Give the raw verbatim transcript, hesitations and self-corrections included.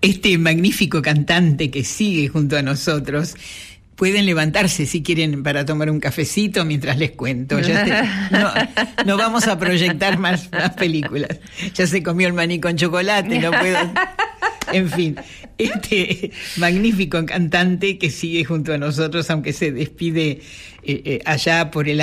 este magnífico cantante que sigue junto a nosotros. Pueden levantarse si quieren para tomar un cafecito mientras les cuento. Ya te, no, no vamos a proyectar más, más películas. Ya se comió el maní con chocolate, no puedo... En fin, este magnífico cantante que sigue junto a nosotros, aunque se despide eh, eh, allá por el